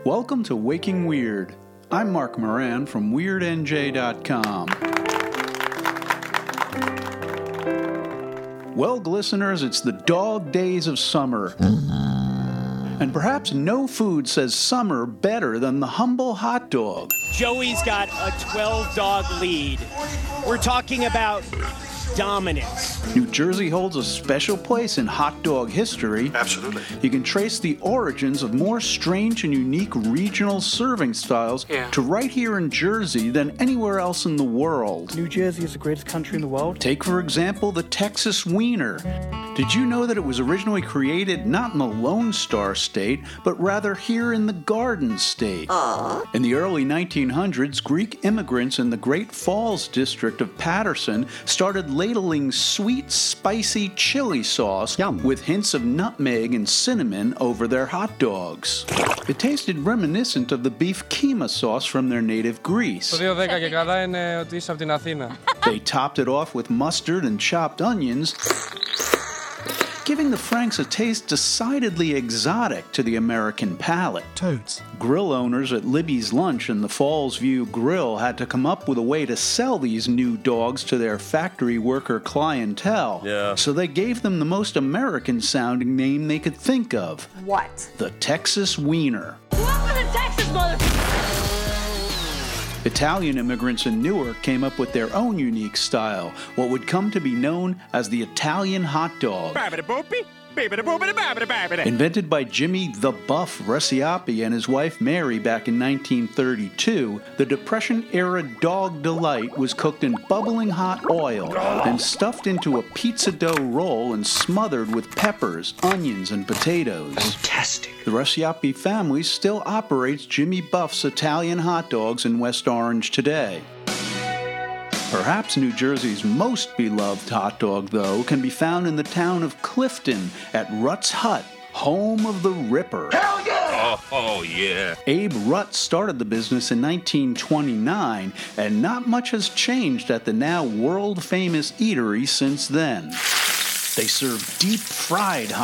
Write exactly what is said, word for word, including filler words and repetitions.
Welcome to Waking Weird. I'm Mark Moran from Weird N J dot com. Well, listeners, it's the dog days of summer. And perhaps no food says summer better than the humble hot dog. Joey's got a twelve-dog lead. We're talking about dominance. New Jersey holds a special place in hot dog history. Absolutely. You can trace the origins of more strange and unique regional serving styles Yeah. to right here in Jersey than anywhere else in the world. New Jersey is the greatest country in the world. Take, for example, the Texas Wiener. Did you know that it was originally created not in the Lone Star State, but rather here in the Garden State? In the early nineteen hundreds, Greek immigrants in the Great Falls district of Patterson started ladling sweet, spicy chili sauce Yum. with hints of nutmeg and cinnamon over their hot dogs. It tasted reminiscent of the beef keema sauce from their native Greece. Το δύο δέκα και καλά είναι ότι είσαι από την Αθήνα. They topped it off with mustard and chopped onions, giving the Franks a taste decidedly exotic to the American palate. Toads. Grill owners at Libby's Lunch and the Falls View Grill had to come up with a way to sell these new dogs to their factory worker clientele. Yeah. So they gave them the most American-sounding name they could think of. What? The Texas Wiener. Welcome to Texas, mother... Italian immigrants in Newark came up with their own unique style, what would come to be known as the Italian hot dog. Invented by Jimmy the Buff Reciapi and his wife Mary back in nineteen thirty-two, the Depression-era dog delight was cooked in bubbling hot oil, then stuffed into a pizza dough roll and smothered with peppers, onions, and potatoes. Fantastic. The Reciapi family still operates Jimmy Buff's Italian hot dogs in West Orange today. Perhaps New Jersey's most beloved hot dog, though, can be found in the town of Clifton at Rutt's Hut, home of the Ripper. Hell yeah! Oh, oh yeah. Abe Rutt started the business in nineteen twenty-nine, and not much has changed at the now world-famous eatery since then. They serve deep-fried hot